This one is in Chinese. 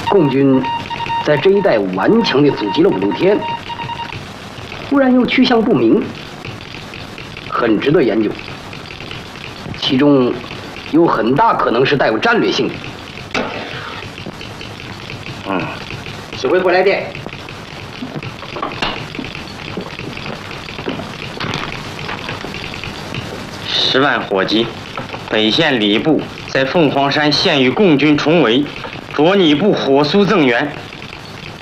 共军在这一带顽强地阻击了5、6天，忽然又去向不明，很值得研究。其中有很大可能是带有战略性的。指挥回来电。 10万火急，北线礼部在凤凰山现与共军重围，着你部火速增援，